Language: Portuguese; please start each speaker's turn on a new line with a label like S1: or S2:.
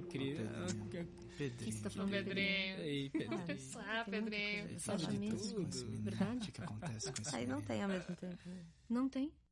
S1: incrível.
S2: Pedrinho.
S3: Você tá falando
S2: Pedrinho.
S1: Ei, Pedrinho.
S2: Pedrinho.
S3: Você acha mesmo?
S2: Verdade? O que acontece com esse
S4: Aí não tem ao mesmo tempo. Né?
S3: Não tem.